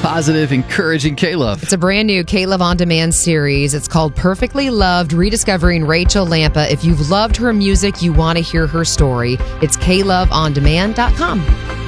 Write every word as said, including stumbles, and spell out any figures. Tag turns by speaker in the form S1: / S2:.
S1: positive, encouraging K-Love.
S2: It's a brand new K-Love On Demand series. It's called Perfectly Loved, Rediscovering Rachel Lampa. If you've loved her music, you want to hear her story. It's K love on demand dot com.